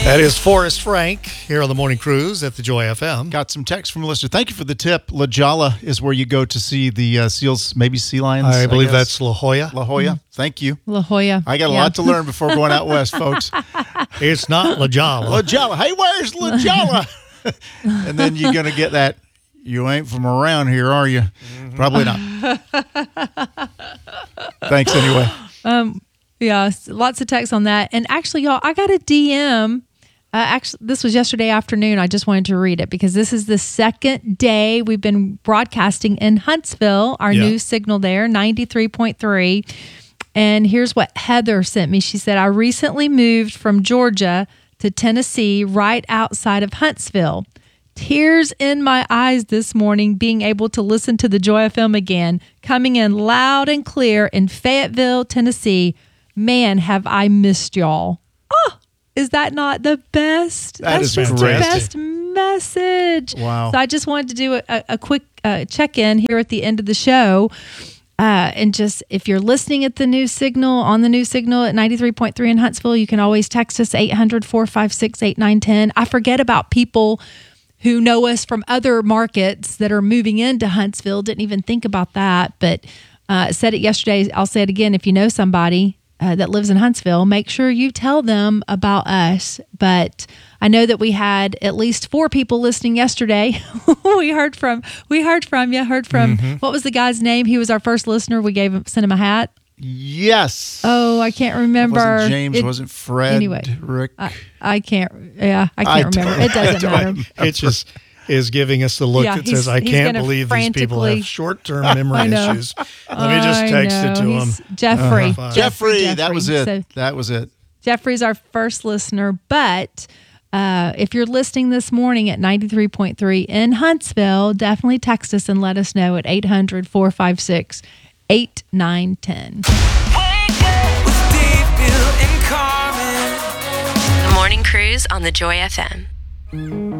That is Forrest Frank here on the Morning Cruise at the Joy FM. Got some text from a listener. Thank you for the tip. La Jolla is where you go to see the seals, maybe sea lions. I believe that's La Jolla. La Jolla. Thank you. La Jolla. I got a lot to learn before going out west, folks. It's not La Jolla. La Jolla. Hey, where's La Jolla? And then you're going to get that, you ain't from around here, are you? Mm-hmm. Probably not. Thanks anyway. Yeah, lots of texts on that. And actually, y'all, I got a DM. Actually, this was yesterday afternoon. I just wanted to read it because this is the second day we've been broadcasting in Huntsville, our new signal there, 93.3. And here's what Heather sent me. She said, I recently moved from Georgia to Tennessee right outside of Huntsville. Tears in my eyes this morning being able to listen to the Joy FM again, coming in loud and clear in Fayetteville, Tennessee. Man, have I missed y'all. Oh, is that not the best? That's just great. The best message. Wow. So I just wanted to do a quick check-in here at the end of the show. And just, if you're listening at the new signal, on the new signal at 93.3 in Huntsville, you can always text us 800-456-8910. I forget about people who know us from other markets that are moving into Huntsville. Didn't even think about that, but said it yesterday. I'll say it again. If you know somebody that lives in Huntsville, make sure you tell them about us. But I know that we had at least 4 people listening yesterday. we heard from you. What was the guy's name? He was our first listener. We sent him a hat. Yes. Oh, I can't remember. It wasn't James, wasn't Fred. Anyway, Rick. I can't remember. It doesn't matter. It just is giving us the look that says, I can't believe these people have short-term memory issues. Let me just text it to him. Jeffrey. Jeffrey. That was it. So, that was it. Jeffrey's our first listener, but if you're listening this morning at 93.3 in Huntsville, definitely text us and let us know at 800-456-8910. The Morning Cruise on the Joy FM.